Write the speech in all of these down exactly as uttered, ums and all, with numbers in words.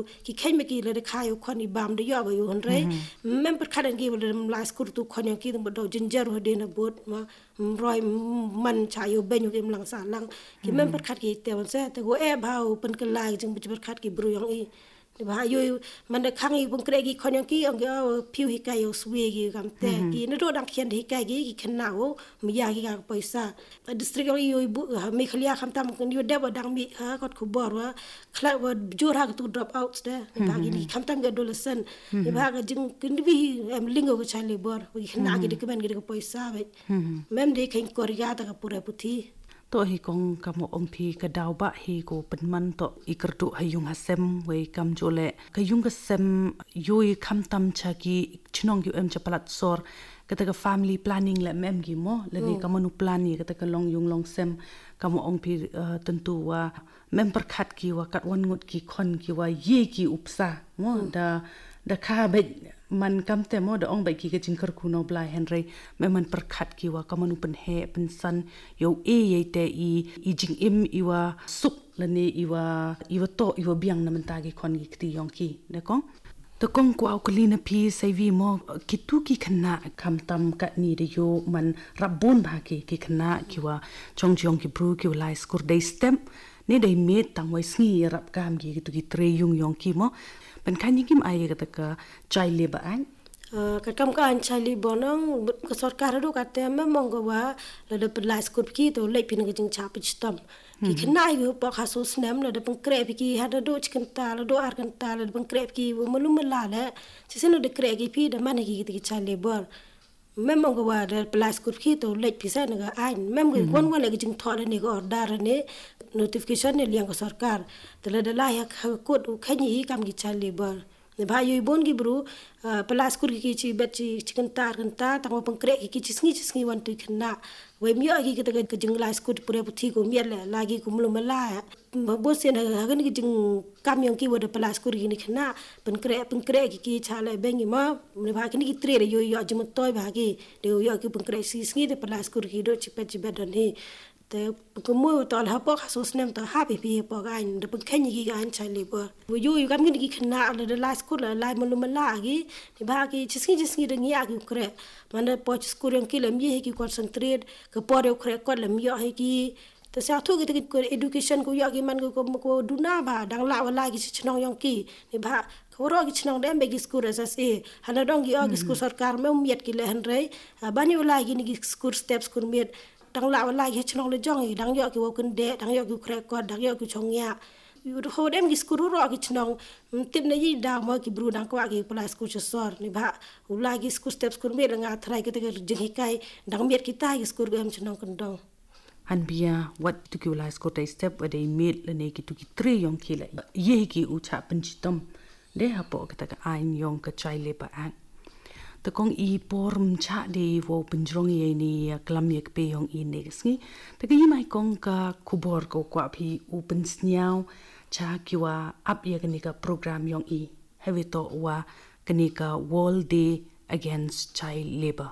ki khen me ki le de khayo khoni bam de yo ba yo honre mem per khadan ki le la skur tu khon ki dum do ginger ho de na bot ma roi man cha yo ben yo kim lang sa lang ki mem per khat ki te on se te go e bau pen ke lai jing per khat ki bru yang i ba yo man de khang i bung kre ki khon ki ang yo piu hi kai yo swe ki kam te ki na do dang khian hi kai ki ki khen na o mi ya ki ka paisa district yo bu mi khlia kham tam yo de ba dang mi ha kot khu bor wa khla wa jur ha tu drop out de ba ki ni kham tam ga adolescent ni ba ga jing kin bi em lingo ko chale bor ki khen na ki de kan ki ko paisa ba mem de khen korea ta ka pura puthi to hi kong kamo ompi ka daw ba hi ko penman to ikerdu hayung hasem we kam jole ka yung ka sem yui kham tam chagi chinong yu em chapalat sor kata ka family planning le mem gi mo le ni kamanu plan ni kata ka long yung long sem kamo ompi tentu wa mem perkhat ki wa kat wan ngut ki khon ki wa ye ki upsa mo da da kha be man kam te mo da ong bai ki ke jingkar ku no blai henry me man perkhat ki wa kamanu pen he pen san yo e ye te i i jing im i wa suk la ne i wa i wa to i wa biang na man ta gi khon gi kti yong ki de kong to kong ku au klina pi sai vi mo ki tu ki khna kam tam ka ni de yo man rabun ba ki ki khna ki wa chong jong ki bru ki lai skur dei stem ni dei met tang wai sngi rap kam gi tu ki tre yung yong ki mo pen kan yikim ai kata ka chai leba an ka kam ka an chai li bonong ka sarkar do ka te me mong wa la de pelai skut ki to le pin ka jing cha pi stam ki khna yu pa kha so snem la de pang kre ki ha da do chikan ta la do ar kan ta la de pang kre ki malum la la si sen de kre ki pi de man ki ki chai le bor mem mong wa de pelai skut ki to le pi sa na ai mem ko kon wa le ki jing tho ne ko order ne notification ne liang ko sarkar tele de la ya kod khani kam gi chal lebor ne bha yu bon gi bru pelas kur ki chi bet chi chikan tar kan ta ta pang kre ki chi sngi chi sngi wan tu khna we myo gi ki ta ga jing la skut pure puthi ko miet le la gi kum lu mala bo sen ha ga ni jing kam yong ki wo de pelas kur gi ni khna pen kre pen kre ki ki chale ben gi ma ne bha ki ni ki tre yo yo jum toy bha gi de yo ki pen kre si sngi de pelas kur gi do chi pet chi bet don hi te kumu to ha po ha so snem to ha pi pi po ga in de pun khen gi ga an chali bo wo yu yu kam gi gi khna le de la school la mulu mala gi ni ba gi chisgi chisgi de ngia gi kre man de po school yang ki le mi gi concentrate ka po de kre ko le mi hi gi te sa thu gi te education ko ya gi man ko ko duna ba dang la wala gi chnong yang ki ni ba ko ro gi chnong de be gi school as e hana dong gi gi school sarkar me miet ki le han re ba ni wala gi ni gi school steps kur miet dang la wala ye chnong le jong i dang yo ki wo kun de dang yo ki kre ko dang yo ki chong ya yu ho dem ki skuru ro ki chnong tip ne yi da mo ki bru dang kwa ki pla sku sor ni ba ula ki sku steps kur me nga thrai ki te jing kai dang met ki ta ki skur gam chnong kun dong han bia what to ki ula sku te step wa de met le ne ki tu ki tre yong ki le ye ki u cha pen chitom de ha po ka ta ka ain yong ka chai le ba an ta kong i porm cha de wo pinjrong ye ni klam ye pe yong i ne sngi ta ki mai kong ka kubor ko kwa phi open sniao cha ki wa up ye ka ni ka program yong i have to wa ka ni ka world day against child labor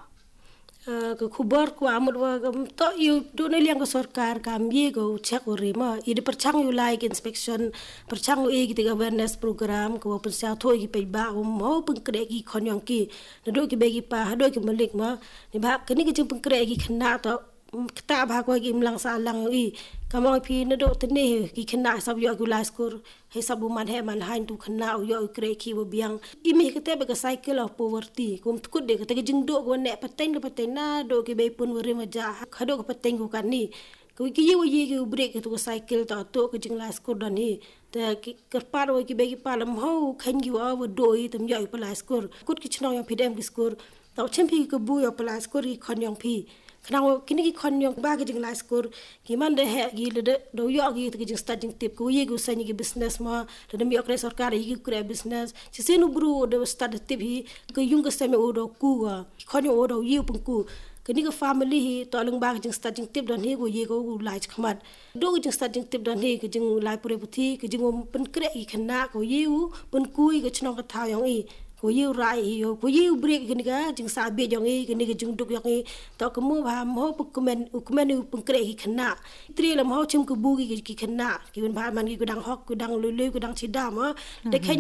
ko khubar ko amut wa to yu do ne liang ko sarkar kam ye go check o ri ma i de perchang yu like inspection perchang e ki ga awareness program ko pen sa thoi ki pe ba mo pung kre ki khon yong ki na do ki be ki pa do ki malik ma ni ba ke ni ki jing pung kre ki khna to ta ba ko ki mlang sa lang i kamong phi na do te ne ki khna sab yo ku la skor he sabu man he man hain tu khna yo kre ki bo biang i mi ke te be ka cycle of poverty kum tkut de ke jing do ko ne paten ke paten na do ki be pun wori ma ja khado ko paten ko kan ni ko ki ye ye ki break tu cycle to to ke jing la skor dan ni te ki kerpar wo ki be ki palam ho khan gi wa wo do i tam yo pa la skor kut ki chno yo pidem ki skor to chen phi ko bu yo pa la skor ki khon yong phi khna kini ki khon yong ba ki jing la skor ki man de he gi le do yo gi ki jing starting tip ko ye go sa ni ki business ma de mi okre sarkar yi ki kre business si senu bru de start tip hi ko yung ka sa me o do ku khon yo o do yi pung ku kini ka family hi to lang ba ki jing starting tip don hi go ye go lai khmat do ki jing starting tip don hi ki jing lai pure puthi ki jing pen kre ki khna ko yu pen kui ki chnong ka tha yong i ko yu rai yo ko yu break kini ka jing sa be yong i kini ki jing duk yong i to ko mu ba mo pu komen komen pen kre ki khna tri lam ho chim ko bu ki ki khna ki ben ba man ki ko dang hok ko dang lu lu ko dang chi da ma de